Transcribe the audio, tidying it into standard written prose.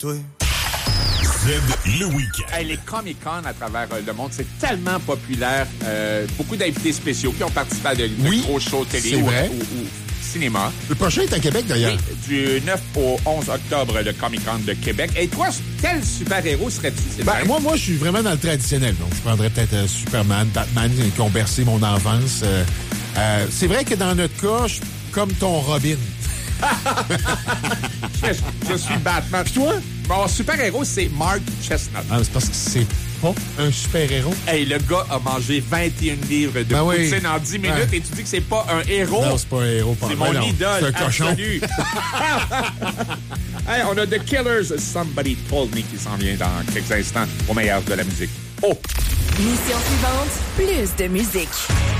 Toi. Z le week-end. Hey, les Comic-Con à travers le monde, c'est tellement populaire. Beaucoup d'invités spéciaux qui ont participé à de gros shows télé ou cinéma. Le prochain est à Québec, d'ailleurs. Oui, du 9 au 11 octobre, le Comic-Con de Québec. Et toi, quel super-héros serais-tu? Moi, je suis vraiment dans le traditionnel. Donc, je prendrais peut-être Superman, Batman, qui ont bercé mon enfance. C'est vrai que dans notre cas, je suis comme ton Robin. je suis Batman. Puis toi? Mon super-héros, c'est Mark Chestnut. Ah, c'est parce que c'est pas un super-héros. Hey, le gars a mangé 21 livres de poutine en 10 minutes et tu dis que c'est pas un héros? Non, c'est pas un héros. C'est mon idole. C'est un cochon. Absolu. Hey, on a The Killers, Somebody Told Me, qui s'en vient dans quelques instants au meilleur de la musique. Oh! Mission suivante, plus de musique.